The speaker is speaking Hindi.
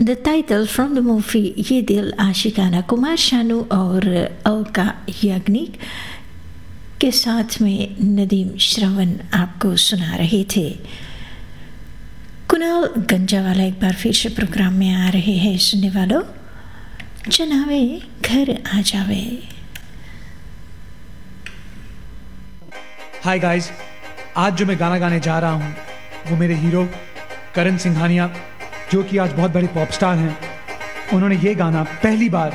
The title from the movie ये दिल आशिकाना, कुमार शानू और अलका याग्निक के साथ में नदीम श्रवण आपको सुना रहे थे। कुणाल गंजावाला एक बार फिर से प्रोग्राम में आ रहे हैं। सुनने वालों, जनावे घर आ जावे। हाय गाइस, आज जो मैं गाना गाने जा रहा हूँ वो मेरे हीरो करण सिंघानिया, जो कि आज बहुत बड़े पॉप स्टार हैं। उन्होंने ये गाना पहली बार